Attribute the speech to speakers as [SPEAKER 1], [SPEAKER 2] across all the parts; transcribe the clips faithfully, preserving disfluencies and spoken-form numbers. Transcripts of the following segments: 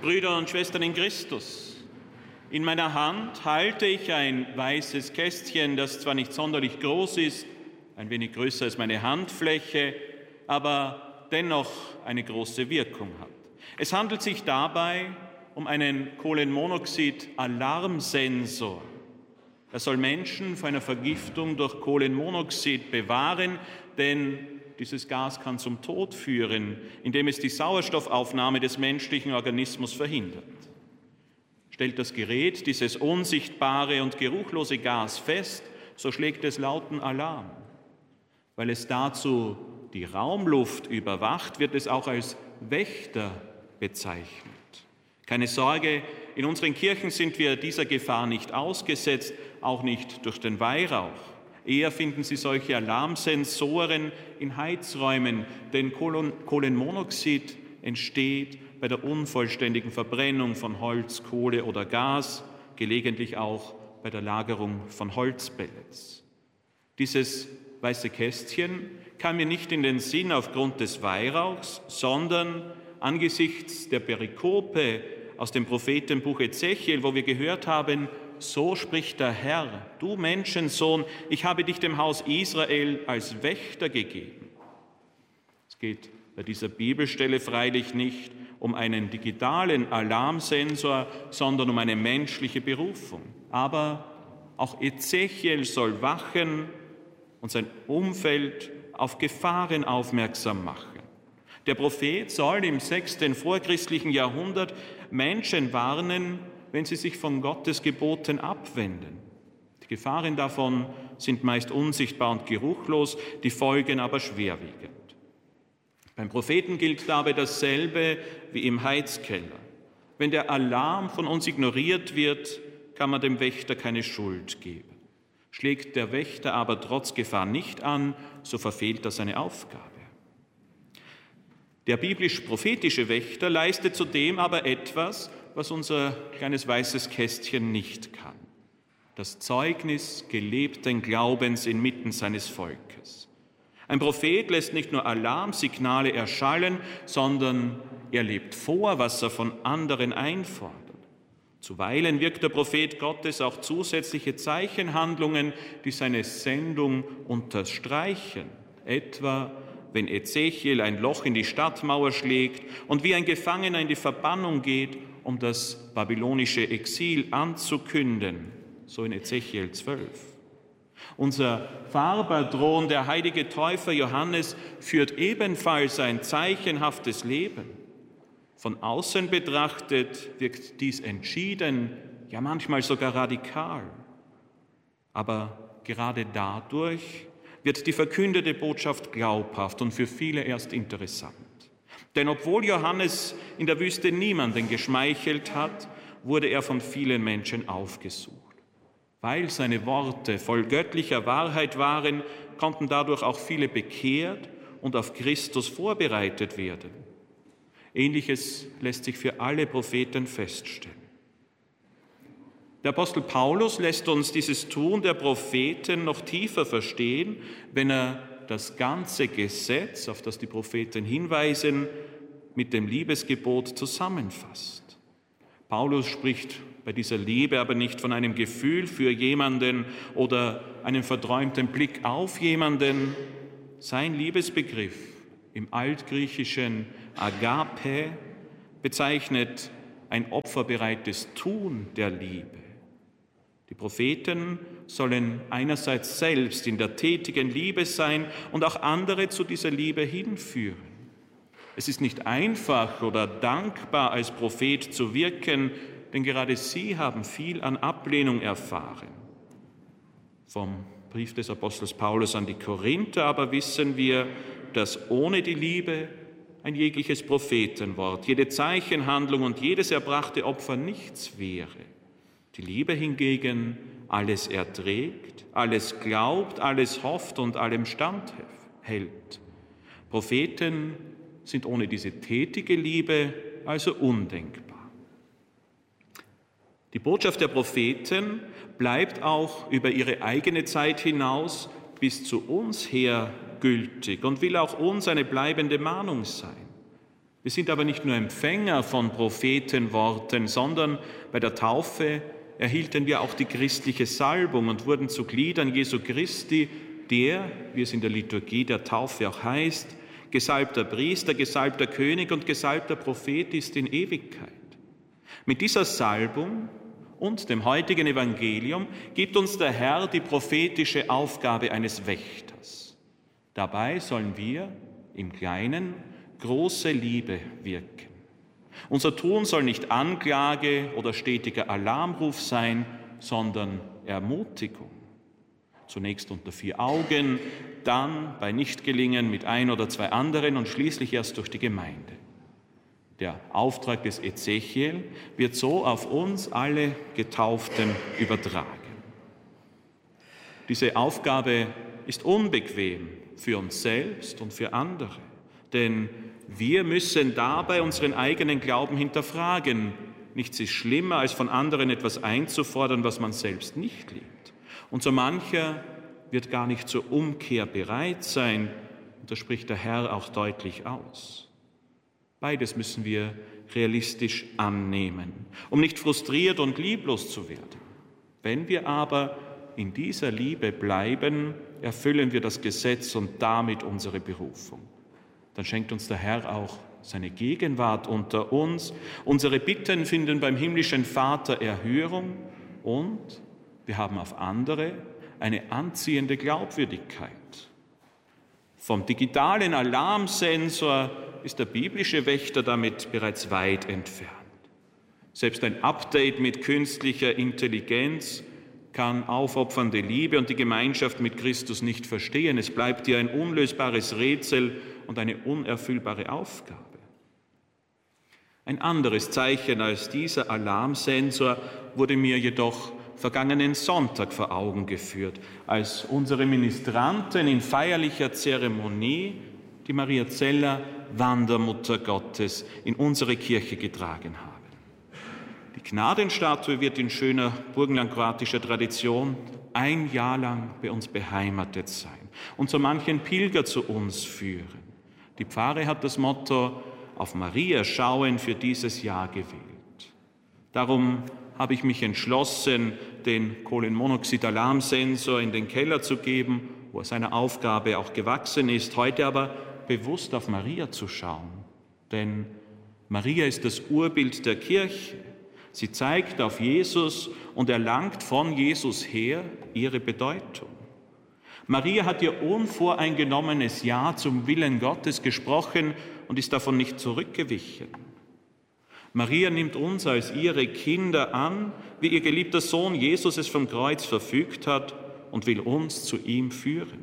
[SPEAKER 1] Brüder und Schwestern in Christus, in meiner Hand halte ich ein weißes Kästchen, das zwar nicht sonderlich groß ist, ein wenig größer als meine Handfläche, aber dennoch eine große Wirkung hat. Es handelt sich dabei um einen Kohlenmonoxid-Alarmsensor. Er soll Menschen vor einer Vergiftung durch Kohlenmonoxid bewahren, denn dieses Gas kann zum Tod führen, indem es die Sauerstoffaufnahme des menschlichen Organismus verhindert. Stellt das Gerät dieses unsichtbare und geruchlose Gas fest, so schlägt es lauten Alarm. Weil es dazu die Raumluft überwacht, wird es auch als Wächter bezeichnet. Keine Sorge, in unseren Kirchen sind wir dieser Gefahr nicht ausgesetzt, auch nicht durch den Weihrauch. Eher finden Sie solche Alarmsensoren in Heizräumen, denn Kohlenmonoxid entsteht bei der unvollständigen Verbrennung von Holz, Kohle oder Gas, gelegentlich auch bei der Lagerung von Holzpellets. Dieses weiße Kästchen kam mir nicht in den Sinn aufgrund des Weihrauchs, sondern angesichts der Perikope aus dem Prophetenbuch Ezechiel, wo wir gehört haben, so spricht der Herr, du Menschensohn, ich habe dich dem Haus Israel als Wächter gegeben. Es geht bei dieser Bibelstelle freilich nicht um einen digitalen Alarmsensor, sondern um eine menschliche Berufung. Aber auch Ezechiel soll wachen und sein Umfeld auf Gefahren aufmerksam machen. Der Prophet soll im sechsten vorchristlichen Jahrhundert Menschen warnen, wenn sie sich von Gottes Geboten abwenden. Die Gefahren davon sind meist unsichtbar und geruchlos, die Folgen aber schwerwiegend. Beim Propheten gilt dabei dasselbe wie im Heizkeller. Wenn der Alarm von uns ignoriert wird, kann man dem Wächter keine Schuld geben. Schlägt der Wächter aber trotz Gefahr nicht an, so verfehlt er seine Aufgabe. Der biblisch-prophetische Wächter leistet zudem aber etwas, was unser kleines weißes Kästchen nicht kann. Das Zeugnis gelebten Glaubens inmitten seines Volkes. Ein Prophet lässt nicht nur Alarmsignale erschallen, sondern er lebt vor, was er von anderen einfordert. Zuweilen wirkt der Prophet Gottes auch zusätzliche Zeichenhandlungen, die seine Sendung unterstreichen. Etwa, wenn Ezechiel ein Loch in die Stadtmauer schlägt und wie ein Gefangener in die Verbannung geht, um das babylonische Exil anzukünden, so in Ezechiel zwölf. Unser Pfarrpatron, der heilige Täufer Johannes, führt ebenfalls ein zeichenhaftes Leben. Von außen betrachtet wirkt dies entschieden, ja manchmal sogar radikal. Aber gerade dadurch wird die verkündete Botschaft glaubhaft und für viele erst interessant. Denn obwohl Johannes in der Wüste niemanden geschmeichelt hat, wurde er von vielen Menschen aufgesucht. Weil seine Worte voll göttlicher Wahrheit waren, konnten dadurch auch viele bekehrt und auf Christus vorbereitet werden. Ähnliches lässt sich für alle Propheten feststellen. Der Apostel Paulus lässt uns dieses Tun der Propheten noch tiefer verstehen, wenn er das ganze Gesetz, auf das die Propheten hinweisen, mit dem Liebesgebot zusammenfasst. Paulus spricht bei dieser Liebe aber nicht von einem Gefühl für jemanden oder einem verträumten Blick auf jemanden. Sein Liebesbegriff im altgriechischen Agape bezeichnet ein opferbereites Tun der Liebe. Die Propheten sollen einerseits selbst in der tätigen Liebe sein und auch andere zu dieser Liebe hinführen. Es ist nicht einfach oder dankbar, als Prophet zu wirken, denn gerade sie haben viel an Ablehnung erfahren. Vom Brief des Apostels Paulus an die Korinther aber wissen wir, dass ohne die Liebe ein jegliches Prophetenwort, jede Zeichenhandlung und jedes erbrachte Opfer nichts wäre. Die Liebe hingegen alles erträgt, alles glaubt, alles hofft und allem standhält. Propheten sind ohne diese tätige Liebe also undenkbar. Die Botschaft der Propheten bleibt auch über ihre eigene Zeit hinaus bis zu uns her gültig und will auch uns eine bleibende Mahnung sein. Wir sind aber nicht nur Empfänger von Prophetenworten, sondern bei der Taufe erhielten wir auch die christliche Salbung und wurden zu Gliedern Jesu Christi, der, wie es in der Liturgie der Taufe auch heißt, gesalbter Priester, gesalbter König und gesalbter Prophet ist in Ewigkeit. Mit dieser Salbung und dem heutigen Evangelium gibt uns der Herr die prophetische Aufgabe eines Wächters. Dabei sollen wir im Kleinen große Liebe wirken. Unser Tun soll nicht Anklage oder stetiger Alarmruf sein, sondern Ermutigung. Zunächst unter vier Augen, dann bei Nichtgelingen mit ein oder zwei anderen und schließlich erst durch die Gemeinde. Der Auftrag des Ezechiel wird so auf uns alle Getauften übertragen. Diese Aufgabe ist unbequem für uns selbst und für andere, denn wir müssen dabei unseren eigenen Glauben hinterfragen. Nichts ist schlimmer, als von anderen etwas einzufordern, was man selbst nicht liebt. Und so mancher wird gar nicht zur Umkehr bereit sein, und das spricht der Herr auch deutlich aus. Beides müssen wir realistisch annehmen, um nicht frustriert und lieblos zu werden. Wenn wir aber in dieser Liebe bleiben, erfüllen wir das Gesetz und damit unsere Berufung. Dann schenkt uns der Herr auch seine Gegenwart unter uns. Unsere Bitten finden beim himmlischen Vater Erhörung und wir haben auf andere eine anziehende Glaubwürdigkeit. Vom digitalen Alarmsensor ist der biblische Wächter damit bereits weit entfernt. Selbst ein Update mit künstlicher Intelligenz kann aufopfernde Liebe und die Gemeinschaft mit Christus nicht verstehen. Es bleibt ihr ein unlösbares Rätsel und eine unerfüllbare Aufgabe. Ein anderes Zeichen als dieser Alarmsensor wurde mir jedoch vergangenen Sonntag vor Augen geführt, als unsere Ministranten in feierlicher Zeremonie die Maria Zeller, Wandermutter Gottes, in unsere Kirche getragen haben. Die Gnadenstatue wird in schöner burgenlandkroatischer Tradition ein Jahr lang bei uns beheimatet sein und so manchen Pilger zu uns führen. Die Pfarre hat das Motto auf Maria schauen für dieses Jahr gewählt. Darum habe ich mich entschlossen, den Kohlenmonoxid-Alarmsensor in den Keller zu geben, wo er seiner Aufgabe auch gewachsen ist, heute aber bewusst auf Maria zu schauen. Denn Maria ist das Urbild der Kirche. Sie zeigt auf Jesus und erlangt von Jesus her ihre Bedeutung. Maria hat ihr unvoreingenommenes Ja zum Willen Gottes gesprochen und ist davon nicht zurückgewichen. Maria nimmt uns als ihre Kinder an, wie ihr geliebter Sohn Jesus es vom Kreuz verfügt hat und will uns zu ihm führen.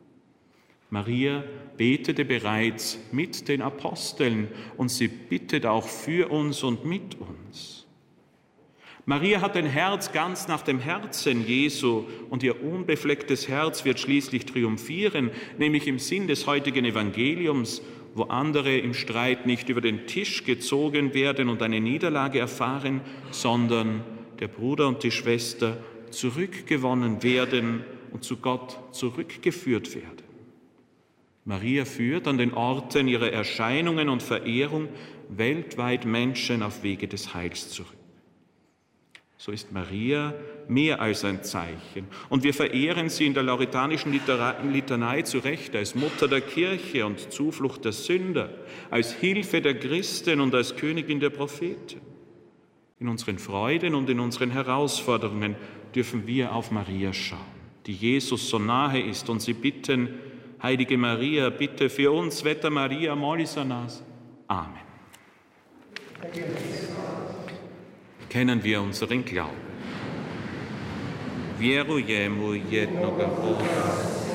[SPEAKER 1] Maria betete bereits mit den Aposteln und sie bittet auch für uns und mit uns. Maria hat ein Herz ganz nach dem Herzen Jesu und ihr unbeflecktes Herz wird schließlich triumphieren, nämlich im Sinn des heutigen Evangeliums, wo andere im Streit nicht über den Tisch gezogen werden und eine Niederlage erfahren, sondern der Bruder und die Schwester zurückgewonnen werden und zu Gott zurückgeführt werden. Maria führt an den Orten ihrer Erscheinungen und Verehrung weltweit Menschen auf Wege des Heils zurück. So ist Maria mehr als ein Zeichen. Und wir verehren sie in der lauretanischen Litanei zu Recht als Mutter der Kirche und Zuflucht der Sünder, als Hilfe der Christen und als Königin der Propheten. In unseren Freuden und in unseren Herausforderungen dürfen wir auf Maria schauen, die Jesus so nahe ist, und sie bitten, Heilige Maria, bitte für uns, Veta Maria, mollis a nas. Amen. Kennen wir unseren Glauben. Vierujemo jedno Boga,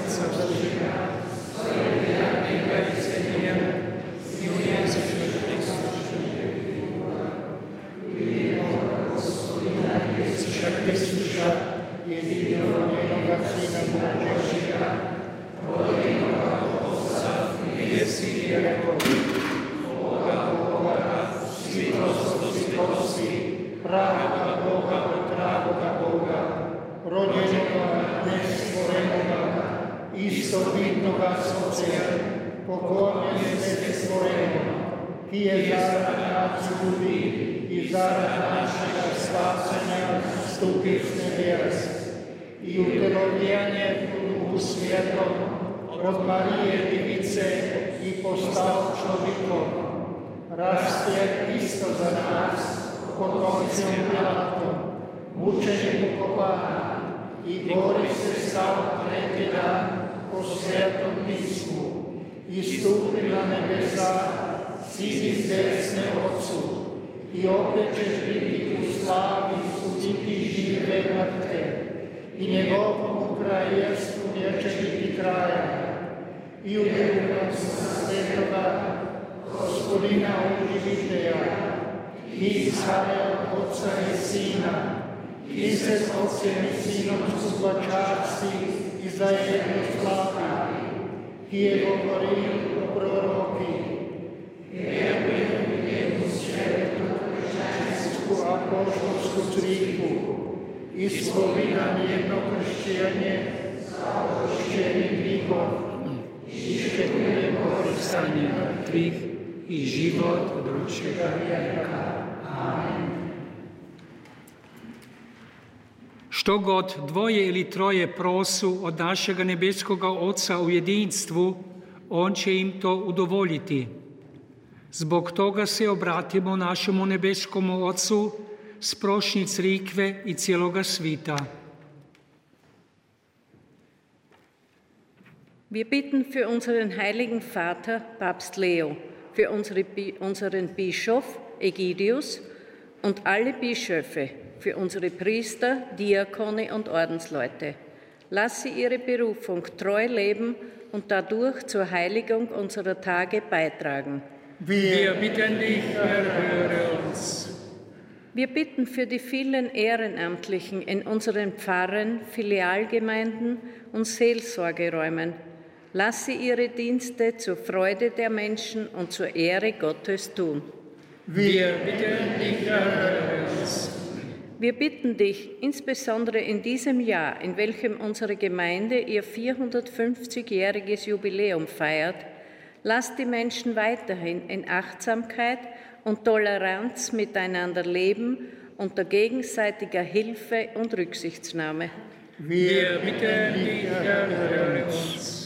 [SPEAKER 2] Praga Boga, praga Boga, rođenoga, nestvorenoga, istobitnoga s Otcem, pokorne sve stvorenoga, je zarad nás ľudí i zarad našega spásenia vstúpi z nebies. I utelovlenie v Duchu Svietom od Marie Divice i postal človekom. Rastie Kristo za nás pod Ponciom Pilátom, mučený ukopána i gory se stal tretí dan po Svätom písmu i vstúpil na nebesá, sídli z desne Otcu i opeče živých u slávy súditi živé mŕtve i njegovom kraljevstvu neće biti kraja i u Duha Svetoga, Gospodina uživitelja, i Izrael Otca i Sina, i se s Otcem i Sinom suplačarci i zajedno slavi, i je govorio o proroki. Vjerujem u jednu svetu kršćansku apostolsku crkvu, ispovijedam jedno kršćenje za oprošćenje grihov i iščekujem povstanje mrtvih i život drugoga vijeka. Amen.
[SPEAKER 3] Što god dvoje ili troje prosu od našega nebeskoga Oca u jedinstvu, On će im to udovoljiti. Zbog toga se obratimo našemu nebeskomu Ocu s prošnji crikve i cijeloga svita.
[SPEAKER 4] Wir bitten für unseren heiligen Vater, Papst Leo, für unsere, unseren Bischof Egidius und alle Bischöfe, für unsere Priester, Diakone und Ordensleute. Lass sie ihre Berufung treu leben und dadurch zur Heiligung unserer Tage beitragen.
[SPEAKER 3] Wir bitten dich, erhöre uns.
[SPEAKER 4] Wir bitten für die vielen Ehrenamtlichen in unseren Pfarren, Filialgemeinden und Seelsorgeräumen. Lass sie ihre Dienste zur Freude der Menschen und zur Ehre Gottes tun.
[SPEAKER 3] Wir bitten dich, erhöre uns.
[SPEAKER 4] Wir bitten dich, insbesondere in diesem Jahr, in welchem unsere Gemeinde ihr vierhundertfünfzigjähriges Jubiläum feiert, lass die Menschen weiterhin in Achtsamkeit und Toleranz miteinander leben, unter gegenseitiger Hilfe und Rücksichtnahme.
[SPEAKER 3] Wir bitten dich, erhöre uns.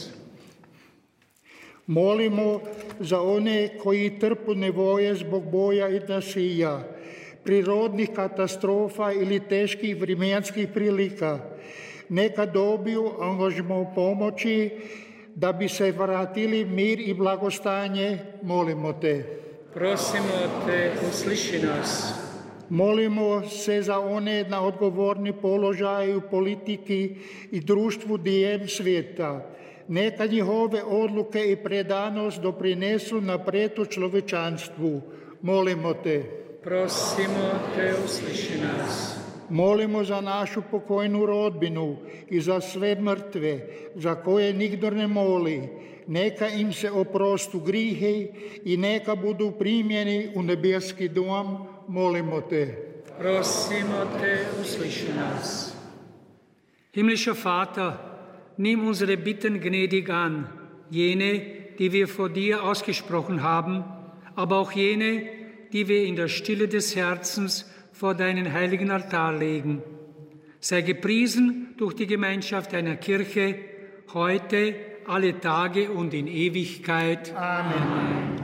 [SPEAKER 2] Molimo za one koji trpu nevoje zbog boja i nasilja, prirodnih katastrofa ili teških vremenskih prilika. Neka dobiju angažman pomoći da bi se vratili mir i blagostanje. Molimo te.
[SPEAKER 3] Prosimo te, usliši nas.
[SPEAKER 2] Molimo se za one na odgovorni položaju politiki i društvu diljem svijeta. Neka njihove odluke i predanost doprinesu napredu čovječanstvu. Molimo te.
[SPEAKER 3] Prosimo te, usliši nas.
[SPEAKER 2] Molimo za našu pokojnu rodbinu i za sve mrtve, za koje nigdor ne moli. Neka im se oprostu grihe i neka budu primljeni u nebeski dom. Molimo te.
[SPEAKER 3] Prosimo te, usliši nas. Himmlischer Vater, nimm unsere Bitten gnädig an, jene, die wir vor dir ausgesprochen haben, aber auch jene, die wir in der Stille des Herzens vor deinen heiligen Altar legen. Sei gepriesen durch die Gemeinschaft deiner Kirche, heute, alle Tage und in Ewigkeit.
[SPEAKER 2] Amen. Amen.